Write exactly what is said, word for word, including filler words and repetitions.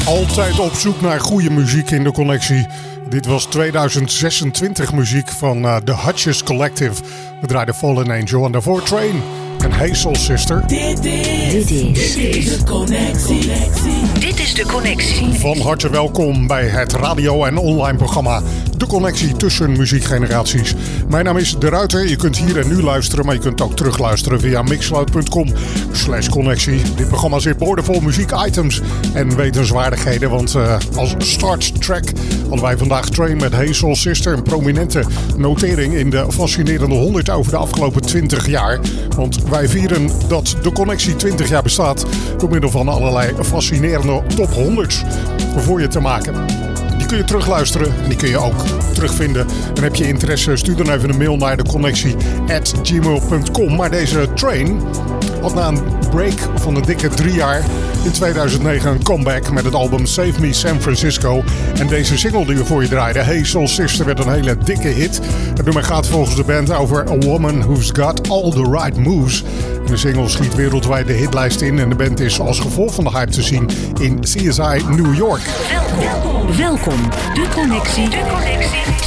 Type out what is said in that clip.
Altijd op zoek naar goede muziek in de connectie. Dit was tweeduizend zesentwintig muziek van uh, The Hutchins Collective. We draaiden Fallen Angel en daarvoor Train en Hey Soul Sister. Dit is, dit is, dit is de connectie. Dit is de connectie. Van harte welkom bij het radio- en online programma De Connectie tussen muziekgeneraties. Mijn naam is De Ruiter. Je kunt hier en nu luisteren, maar je kunt ook terugluisteren via mixcloud.com slash connectie. Dit programma zit boordevol muziekitems en wetenswaardigheden. Want uh, als starttrack hadden wij vandaag Train met Hey Soul Sister. Een prominente notering in de fascinerende honderd over de afgelopen twintig jaar. Want wij vieren dat De Connectie twintig jaar bestaat door middel van allerlei fascinerende top honderd voor je te maken. Die kun je terugluisteren en die kun je ook terugvinden. En heb je interesse, stuur dan even een mail naar de connectie at gmail dot com. Maar deze Train had na een break van een dikke drie jaar in tweeduizend negen een comeback met het album Save Me San Francisco. En deze single die we voor je draaiden, Hey Soul Sister, werd een hele dikke hit. Het nummer gaat volgens de band over A Woman Who's Got All The Right Moves. En de single schiet wereldwijd de hitlijst in en de band is als gevolg van de hype te zien in C S I New York. Welkom, welkom, de connectie, de connectie